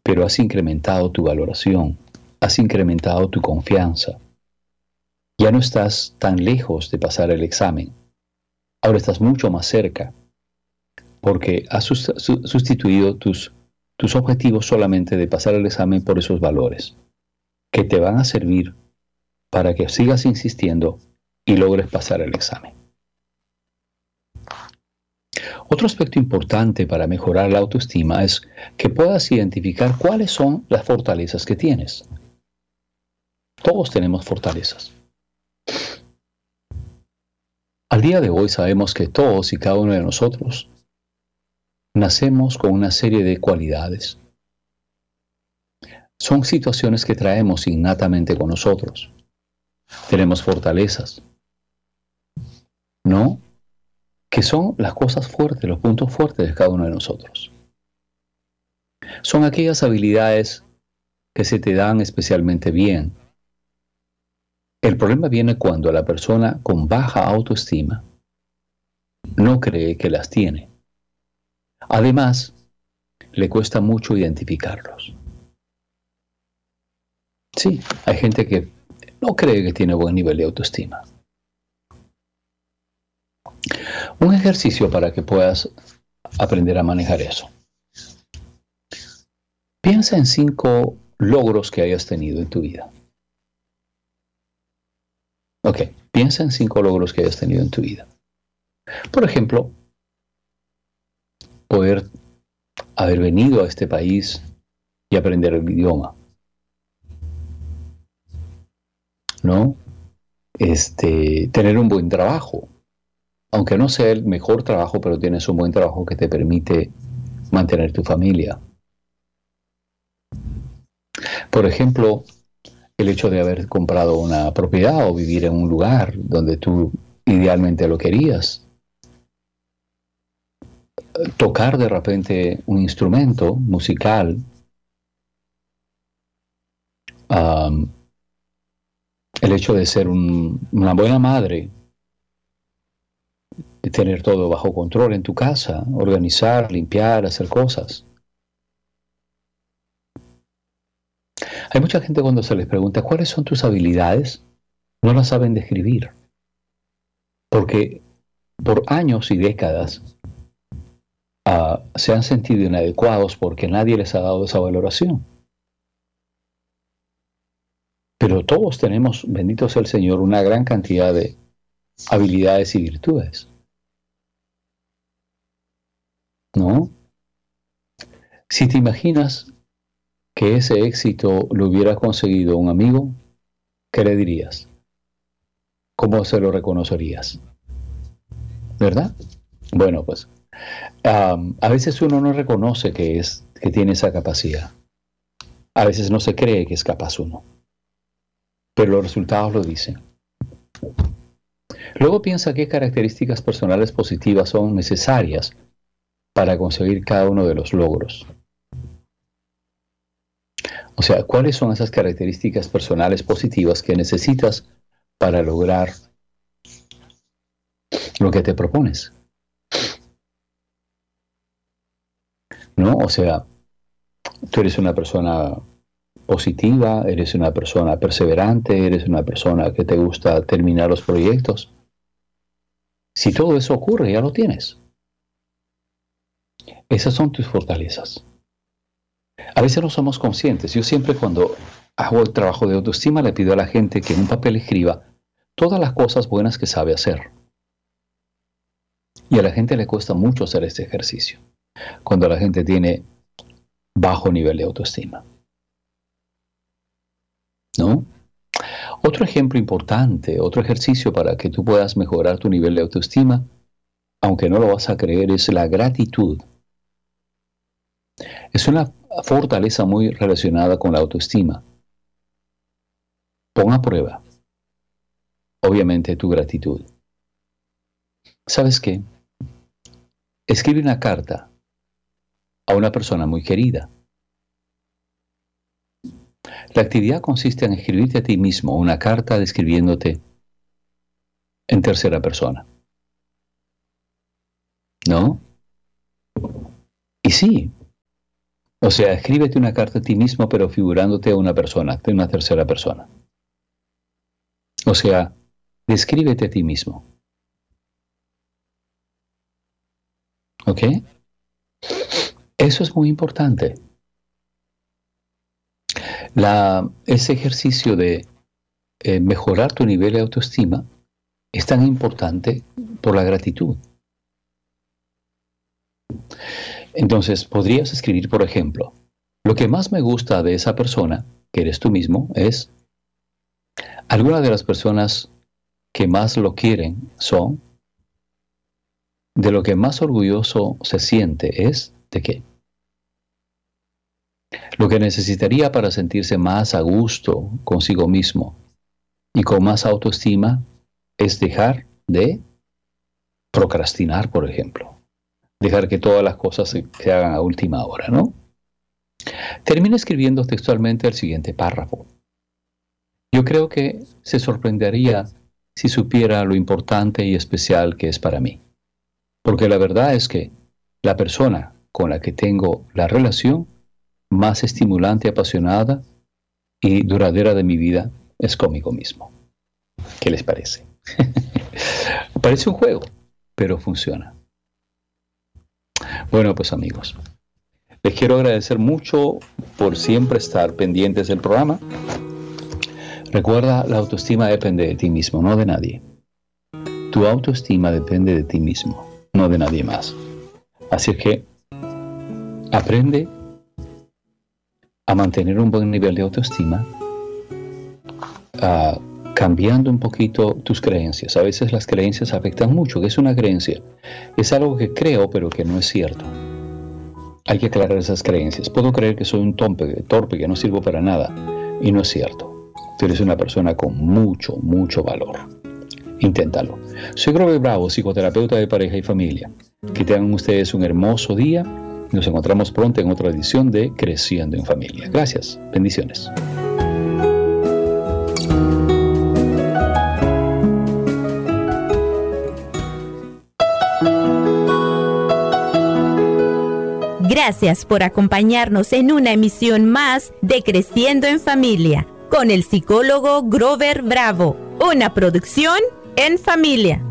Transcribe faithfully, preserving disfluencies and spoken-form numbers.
pero has incrementado tu valoración, has incrementado tu confianza. Ya no estás tan lejos de pasar el examen. Ahora estás mucho más cerca, porque has sustituido tus, tus objetivos solamente de pasar el examen por esos valores, que te van a servir para que sigas insistiendo y logres pasar el examen. Otro aspecto importante para mejorar la autoestima es que puedas identificar cuáles son las fortalezas que tienes. Todos tenemos fortalezas. Al día de hoy sabemos que todos y cada uno de nosotros nacemos con una serie de cualidades. Son situaciones que traemos innatamente con nosotros. Tenemos fortalezas, ¿no? Que son las cosas fuertes, los puntos fuertes de cada uno de nosotros. Son aquellas habilidades que se te dan especialmente bien. El problema viene cuando la persona con baja autoestima no cree que las tiene. Además, le cuesta mucho identificarlos. Sí, hay gente que no cree que tiene buen nivel de autoestima. Un ejercicio para que puedas aprender a manejar eso. Piensa en cinco logros que hayas tenido en tu vida. Ok, piensa en cinco logros que hayas tenido en tu vida. Por ejemplo, poder haber venido a este país y aprender el idioma. ¿No? Este, tener un buen trabajo. Aunque no sea el mejor trabajo, pero tienes un buen trabajo que te permite mantener tu familia. Por ejemplo, el hecho de haber comprado una propiedad o vivir en un lugar donde tú idealmente lo querías. Tocar de repente un instrumento musical. Um, el hecho de ser un, una buena madre. De tener todo bajo control en tu casa, organizar, limpiar, hacer cosas. Hay mucha gente cuando se les pregunta cuáles son tus habilidades, no las saben describir. Porque por años y décadas uh, se han sentido inadecuados porque nadie les ha dado esa valoración. Pero todos tenemos, bendito sea el Señor, una gran cantidad de habilidades y virtudes. ¿No? Si te imaginas que ese éxito lo hubiera conseguido un amigo, ¿qué le dirías? ¿Cómo se lo reconocerías? ¿Verdad? Bueno, pues um, a veces uno no reconoce que, es, que tiene esa capacidad. A veces no se cree que es capaz uno. Pero los resultados lo dicen. Luego piensa qué características personales positivas son necesarias para conseguir cada uno de los logros. O sea, ¿cuáles son esas características personales positivas que necesitas para lograr lo que te propones? ¿No? O sea, tú eres una persona positiva, eres una persona perseverante, eres una persona que te gusta terminar los proyectos. Si todo eso ocurre, ya lo tienes. Esas son tus fortalezas. A veces no somos conscientes. Yo siempre cuando hago el trabajo de autoestima le pido a la gente que en un papel escriba todas las cosas buenas que sabe hacer. Y a la gente le cuesta mucho hacer este ejercicio cuando la gente tiene bajo nivel de autoestima. ¿No? Otro ejemplo importante, otro ejercicio para que tú puedas mejorar tu nivel de autoestima, aunque no lo vas a creer, es la gratitud. Es una fortaleza muy relacionada con la autoestima. Pon a prueba, obviamente, tu gratitud. ¿Sabes qué? Escribe una carta a una persona muy querida. La actividad consiste en escribirte a ti mismo una carta describiéndote en tercera persona. ¿No? Y sí, O sea, escríbete una carta a ti mismo, pero figurándote a una persona, de una tercera persona. O sea, descríbete a ti mismo. ¿Ok? Eso es muy importante. La, ese ejercicio de eh, mejorar tu nivel de autoestima es tan importante por la gratitud. Entonces, podrías escribir, por ejemplo, lo que más me gusta de esa persona, que eres tú mismo, es algunas de las personas que más lo quieren son, de lo que más orgulloso se siente es, ¿de qué? Lo que necesitaría para sentirse más a gusto consigo mismo y con más autoestima es dejar de procrastinar, por ejemplo. Dejar que todas las cosas se, se hagan a última hora, ¿no? Termina escribiendo textualmente el siguiente párrafo. Yo creo que se sorprendería si supiera lo importante y especial que es para mí. Porque la verdad es que la persona con la que tengo la relación más estimulante, apasionada y duradera de mi vida es conmigo mismo. ¿Qué les parece? Parece un juego, pero funciona. Bueno, pues amigos, les quiero agradecer mucho por siempre estar pendientes del programa. Recuerda, la autoestima depende de ti mismo, no de nadie. Tu autoestima depende de ti mismo, no de nadie más. Así que aprende a mantener un buen nivel de autoestima, uh, cambiando un poquito tus creencias. A veces las creencias afectan mucho. ¿Qué es una creencia? Es algo que creo, pero que no es cierto. Hay que aclarar esas creencias. Puedo creer que soy un torpe, torpe, que no sirvo para nada, y no es cierto. Tú eres una persona con mucho, mucho valor. Inténtalo. Soy Grover Bravo, psicoterapeuta de pareja y familia. Que tengan ustedes un hermoso día. Nos encontramos pronto en otra edición de Creciendo en Familia. Gracias. Bendiciones. Gracias por acompañarnos en una emisión más de Creciendo en Familia con el psicólogo Grover Bravo, una producción en familia.